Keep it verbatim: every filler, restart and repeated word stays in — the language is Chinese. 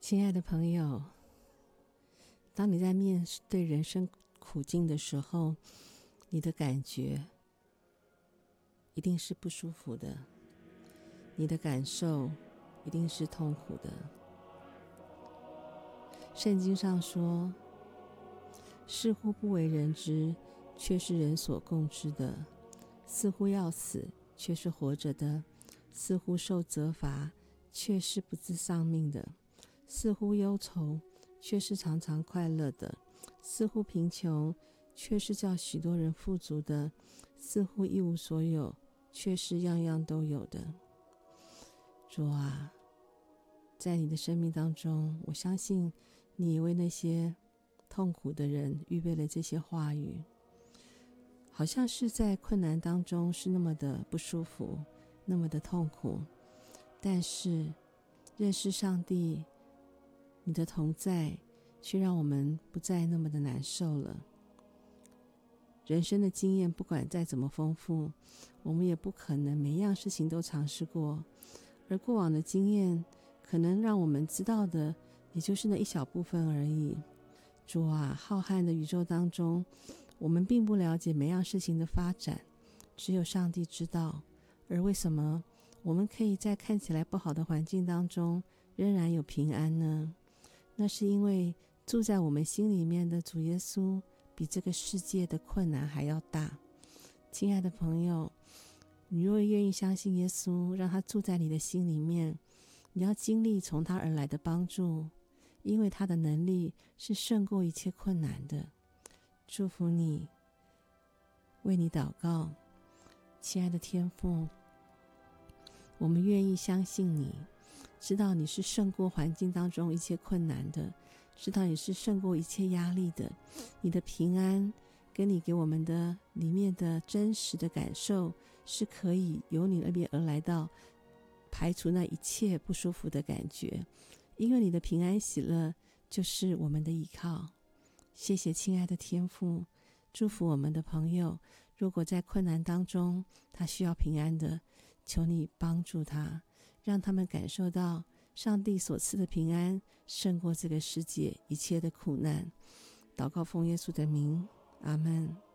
亲爱的朋友，当你在面对人生苦境的时候，你的感觉一定是不舒服的，你的感受一定是痛苦的。圣经上说，似乎不为人知，却是人所共知的；似乎要死，却是活着的；似乎受责罚，却是不自丧命的；似乎忧愁，却是常常快乐的；似乎贫穷，却是叫许多人富足的；似乎一无所有，却是样样都有的。主啊，在你的生命当中，我相信你也为那些痛苦的人预备了这些话语，好像是在困难当中是那么的不舒服，那么的痛苦，但是认识上帝你的同在，却让我们不再那么的难受了。人生的经验不管再怎么丰富，我们也不可能每一样事情都尝试过，而过往的经验可能让我们知道的也就是那一小部分而已。主啊，浩瀚的宇宙当中，我们并不了解每样事情的发展，只有上帝知道。而为什么我们可以在看起来不好的环境当中仍然有平安呢？那是因为住在我们心里面的主耶稣比这个世界的困难还要大。亲爱的朋友，你若愿意相信耶稣，让他住在你的心里面，你要经历从他而来的帮助，因为他的能力是胜过一切困难的。祝福你，为你祷告。亲爱的天父，我们愿意相信你，知道你是胜过环境当中一切困难的，知道你是胜过一切压力的。你的平安跟你给我们的里面的真实的感受，是可以由你那边而来到排除那一切不舒服的感觉，因为你的平安喜乐就是我们的依靠。谢谢亲爱的天父，祝福我们的朋友，如果在困难当中他需要平安的，求你帮助他，让他们感受到上帝所赐的平安胜过这个世界一切的苦难。祷告奉耶稣的名，阿们。